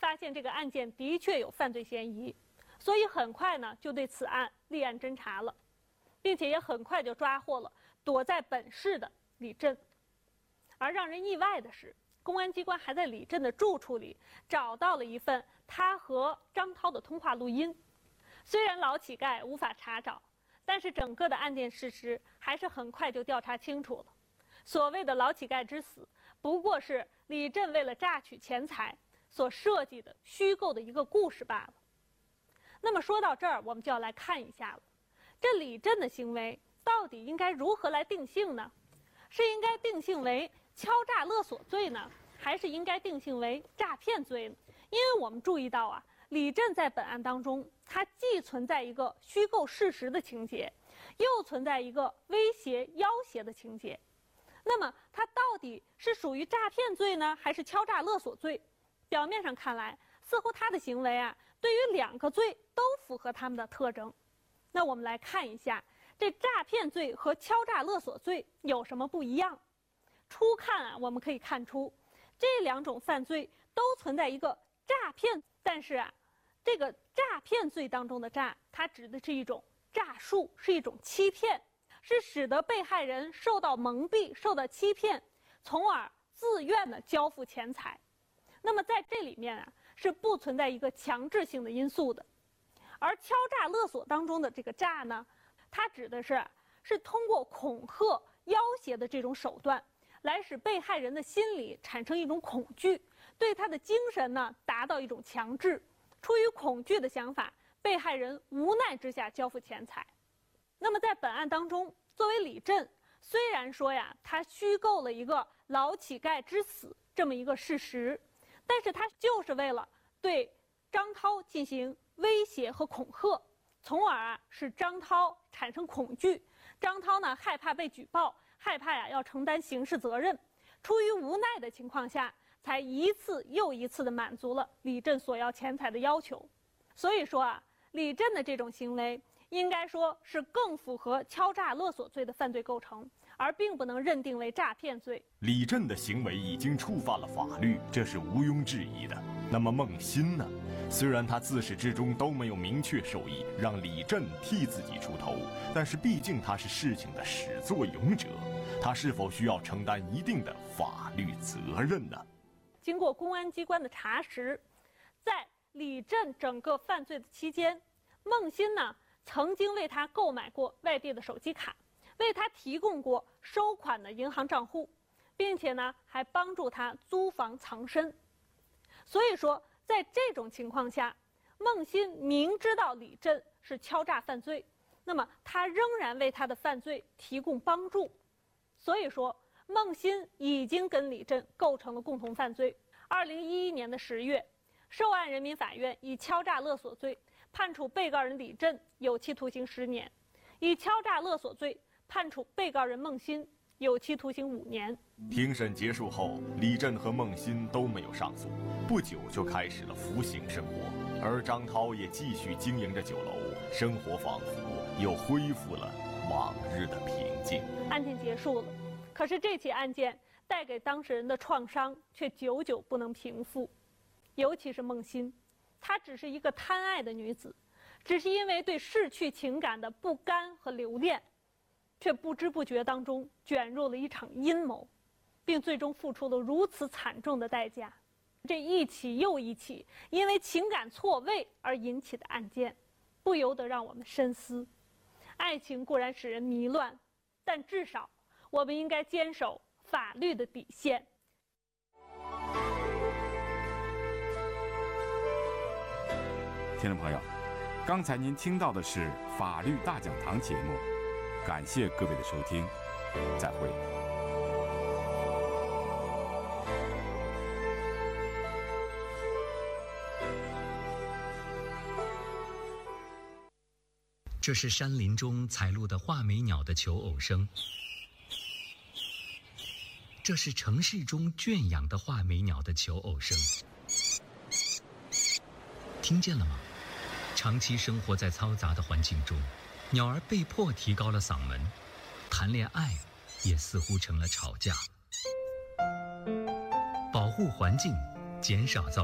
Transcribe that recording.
发现这个案件的确有犯罪嫌疑，所以很快呢就对此案立案侦查了，并且也很快就抓获了躲在本市的李振。而让人意外的是，公安机关还在李振的住处里找到了一份他和张涛的通话录音。虽然老乞丐无法查找，但是整个的案件事实还是很快就调查清楚了。所谓的老乞丐之死，不过是李振为了榨取钱财所设计的虚构的一个故事罢了。那么说到这儿，我们就要来看一下了，这李振的行为到底应该如何来定性呢？是应该定性为敲诈勒索罪呢，还是应该定性为诈骗罪呢？因为我们注意到啊，李振在本案当中，他既存在一个虚构事实的情节，又存在一个威胁要挟的情节。那么他到底是属于诈骗罪呢，还是敲诈勒索罪？表面上看来，似乎他的行为啊，对于两个罪都符合他们的特征。那我们来看一下，这诈骗罪和敲诈勒索罪有什么不一样？初看啊，我们可以看出，这两种犯罪都存在一个诈骗，但是啊，这个诈骗罪当中的诈，它指的是一种诈术，是一种欺骗，是使得被害人受到蒙蔽、受到欺骗，从而自愿的交付钱财。那么在这里面啊，是不存在一个强制性的因素的。而敲诈勒索当中的这个诈呢，它指的是通过恐吓、要挟的这种手段，来使被害人的心理产生一种恐惧，对他的精神呢达到一种强制。出于恐惧的想法，被害人无奈之下交付钱财。那么在本案当中，作为李振，虽然说呀，他虚构了一个老乞丐之死这么一个事实，但是他就是为了对张涛进行威胁和恐吓，从而啊使张涛产生恐惧。张涛呢害怕被举报，害怕呀要承担刑事责任，出于无奈的情况下，才一次又一次的满足了李振索要钱财的要求。所以说啊，李振的这种行为应该说是更符合敲诈勒索罪的犯罪构成，而并不能认定为诈骗罪。 李振的行为已经触犯了法律，这是毋庸置疑的。那么孟鑫呢？虽然他自始至终都没有明确授意让李振替自己出头，但是毕竟他是事情的始作俑者，他是否需要承担一定的法律责任呢？ 经过公安机关的查实，在李振整个犯罪的期间，孟鑫呢曾经为他购买过外地的手机卡，为他提供过收款的银行账户，并且呢还帮助他租房藏身。所以说在这种情况下，孟鑫明知道李振是敲诈犯罪，那么他仍然为他的犯罪提供帮助。所以说孟鑫已经跟李振构成了共同犯罪。2011年的10月，受案人民法院以敲诈勒索罪判处被告人李振有期徒刑10年，以敲诈勒索罪判处被告人孟鑫有期徒刑5年。 庭审结束后，李振和孟鑫都没有上诉，不久就开始了服刑生活，而张涛也继续经营着酒楼，生活仿佛又恢复了往日的平静。 案件结束了，可是这起案件带给当事人的创伤却久久不能平复。尤其是孟鑫，她只是一个贪爱的女子，只是因为对逝去情感的不甘和留恋，却不知不觉当中卷入了一场阴谋，并最终付出了如此惨重的代价。这一起又一起因为情感错位而引起的案件，不由得让我们深思。爱情固然使人迷乱，但至少我们应该坚守法律的底线。 听众朋友，刚才您听到的是法律大讲堂节目，感谢各位的收听，再会。 这是山林中采录的画眉鸟的求偶声，这是城市中圈养的画眉鸟的求偶声。听见了吗？长期生活在嘈杂的环境中，鸟儿被迫提高了嗓门，谈恋爱也似乎成了吵架。保护环境，减少噪